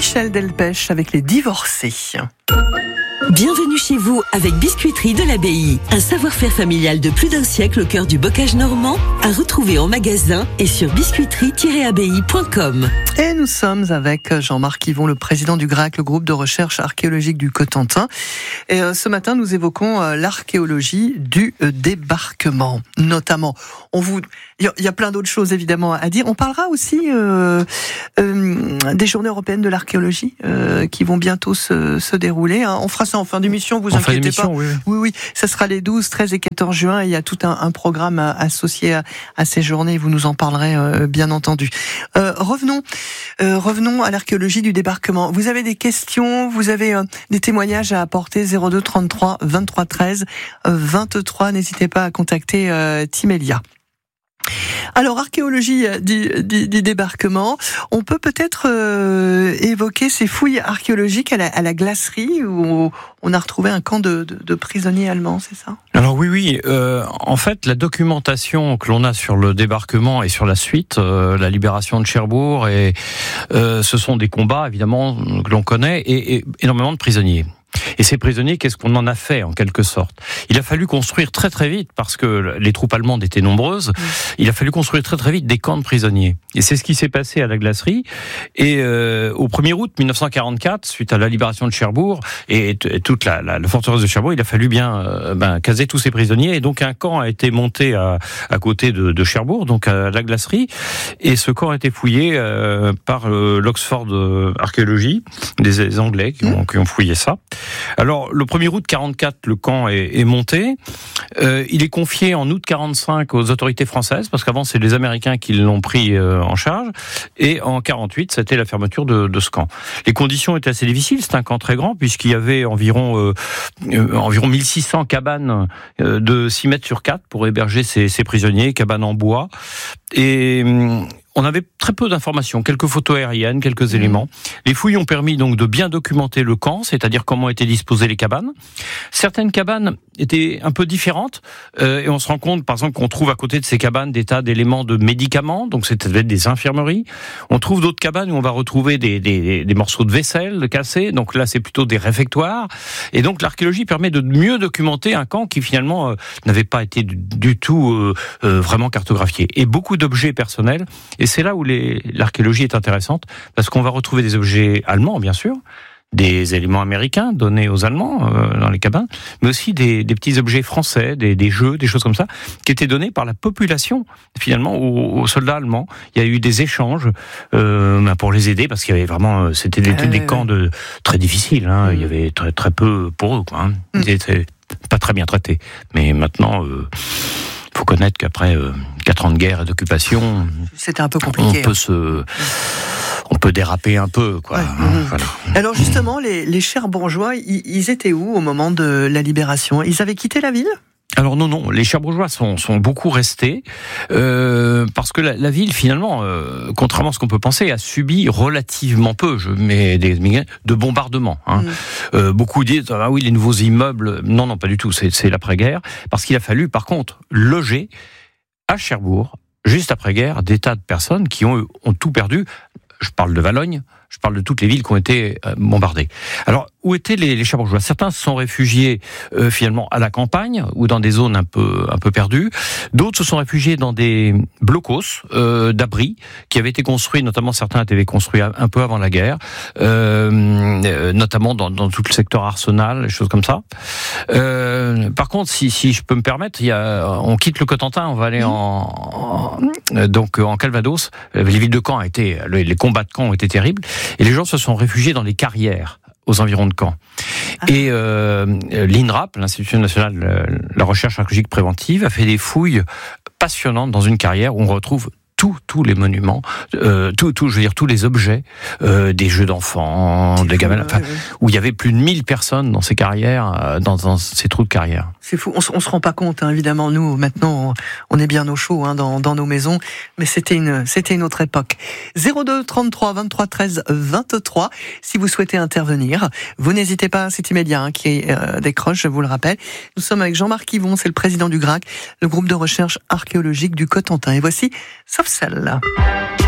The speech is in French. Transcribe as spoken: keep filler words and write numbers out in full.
Michel Delpech avec les divorcés. Bienvenue chez vous avec Biscuiterie de l'Abbaye. Un savoir-faire familial de plus d'un siècle au cœur du bocage normand, à retrouver en magasin et sur biscuiterie tiret abbaye point com. Et nous sommes avec Jean-Marc Yvon, le président du GRAC, le groupe de recherche archéologique du Cotentin. Et euh, ce matin, nous évoquons euh, l'archéologie du euh, débarquement, notamment. On vous, il y, y a plein d'autres choses évidemment à dire. On parlera aussi euh, euh, des Journées européennes de l'archéologie euh, qui vont bientôt se, se dérouler. Hein. On fera ça en fin d'émission, vous en inquiétez pas. Oui. oui, oui, ça sera les douze, treize et quatorze juin. Et il y a tout un, un programme associé à, à ces journées. Vous nous en parlerez euh, bien entendu. Euh, revenons, euh, revenons à l'archéologie du débarquement. Vous avez des questions, vous avez euh, des témoignages à apporter. zéro deux trente-trois vingt-trois treize vingt-trois. N'hésitez pas à contacter euh, Timélia. Alors, archéologie du, du, du débarquement, on peut peut-être euh, évoquer ces fouilles archéologiques à la, à la glacerie où on a retrouvé un camp de, de, de prisonniers allemands, c'est ça ? Alors oui, oui. Euh, en fait, la documentation que l'on a sur le débarquement et sur la suite, euh, la libération de Cherbourg, et euh, ce sont des combats évidemment que l'on connaît et, et énormément de prisonniers. Et ces prisonniers, qu'est-ce qu'on en a fait en quelque sorte ? Il a fallu construire très très vite, parce que les troupes allemandes étaient nombreuses, il a fallu construire très très vite des camps de prisonniers. Et c'est ce qui s'est passé à la glacerie. Et euh, au premier août mille neuf cent quarante-quatre, suite à la libération de Cherbourg et, et, et toute la, la, la forteresse de Cherbourg, il a fallu bien euh, ben, caser tous ces prisonniers. Et donc un camp a été monté à, à côté de, de Cherbourg, donc à la glacerie. Et ce camp a été fouillé euh, par euh, l'Oxford Archaeology, des, des Anglais qui ont, qui ont fouillé ça. Alors, le premier août quarante-quatre, le camp est, est monté. Euh, il est confié en août quarante-cinq aux autorités françaises, parce qu'avant, c'est les Américains qui l'ont pris euh, en charge. Et en quarante-huit, c'était la fermeture de, de ce camp. Les conditions étaient assez difficiles. C'est un camp très grand, puisqu'il y avait environ, euh, euh, environ mille six cents cabanes euh, de six mètres sur quatre pour héberger ces, ces prisonniers, cabanes en bois. Et euh, on avait très peu d'informations, quelques photos aériennes, quelques mmh. éléments. Les fouilles ont permis donc de bien documenter le camp, c'est-à-dire comment étaient disposées les cabanes. Certaines cabanes étaient un peu différentes, euh, et on se rend compte, par exemple, qu'on trouve à côté de ces cabanes des tas d'éléments de médicaments, donc c'était des infirmeries. On trouve d'autres cabanes où on va retrouver des, des, des morceaux de vaisselle cassés, donc là c'est plutôt des réfectoires. Et donc l'archéologie permet de mieux documenter un camp qui finalement euh, n'avait pas été du, du tout euh, euh, vraiment cartographié. Et beaucoup d'objets personnels. Et c'est là où les, l'archéologie est intéressante, parce qu'on va retrouver des objets allemands, bien sûr, des éléments américains donnés aux Allemands euh, dans les cabanes, mais aussi des, des petits objets français, des, des jeux, des choses comme ça, qui étaient donnés par la population, finalement, aux, aux soldats allemands. Il y a eu des échanges euh, pour les aider, parce qu'il y avait vraiment... C'était des, ah, des oui, camps oui. De, très difficiles, hein, mmh. il y avait très, très peu pour eux, quoi, hein. Ils mmh. étaient pas très bien traités. Mais maintenant... Euh, faut connaître qu'après euh, quatre ans de guerre et d'occupation, c'était un peu compliqué. On peut se, on peut déraper un peu, quoi. Ouais. Mmh. Voilà. Alors justement, les, les Cherbourgeois, ils, ils étaient où au moment de la libération ? Ils avaient quitté la ville ? Alors non, non, les Cherbourgeois sont, sont beaucoup restés, euh, parce que la, la ville, finalement, euh, contrairement à ce qu'on peut penser, a subi relativement peu, je mets des de bombardements. Hein. Mmh. Euh, beaucoup disent, ah oui, les nouveaux immeubles, non, non, pas du tout, c'est, c'est l'après-guerre, parce qu'il a fallu, par contre, loger à Cherbourg, juste après-guerre, des tas de personnes qui ont, ont tout perdu. Je parle de Valognes, je parle de toutes les villes qui ont été bombardées. Alors, où étaient les, les Cherbourgeois ? Certains se sont réfugiés euh, finalement à la campagne ou dans des zones un peu un peu perdues. D'autres se sont réfugiés dans des blocos euh, d'abris qui avaient été construits, notamment certains étaient construits un peu avant la guerre, euh, notamment dans, dans tout le secteur Arsenal, des choses comme ça. Euh, par contre, si, si je peux me permettre, il y a, on quitte le Cotentin, on va aller en, en donc en Calvados. Les villes de Caen a été, les combats de Caen ont été terribles, et les gens se sont réfugiés dans les carrières aux environs de Caen. Ah. Et euh, l'INRAP, l'Institut national de la recherche archéologique préventive, a fait des fouilles passionnantes dans une carrière où on retrouve tous tous les monuments, euh, tout, tout, je veux dire tous les objets, euh, des jeux d'enfants, c'est des fou, gamins, enfin, ouais, ouais. où il y avait plus de mille personnes dans ces carrières, euh, dans, dans ces trous de carrière. C'est fou, on, on se rend pas compte, hein, évidemment. Nous, maintenant, on, on est bien au chaud hein, dans, dans nos maisons, mais c'était une, c'était une autre époque. zéro deux trente-trois vingt-trois treize vingt-trois. Si vous souhaitez intervenir, vous n'hésitez pas. C'est immédiat hein, qui euh, décroche, je vous le rappelle. Nous sommes avec Jean-Marc Yvon, c'est le président du GRAC, le groupe de recherche archéologique du Cotentin. Et voici Sauf celle-là.